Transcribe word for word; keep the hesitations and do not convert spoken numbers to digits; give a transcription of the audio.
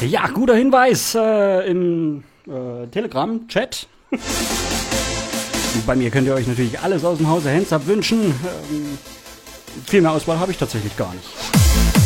Ja, guter Hinweis äh, im äh, Telegram-Chat. Bei mir könnt ihr euch natürlich alles aus dem Hause Hands Up wünschen. Ähm, viel mehr Auswahl habe ich tatsächlich gar nicht.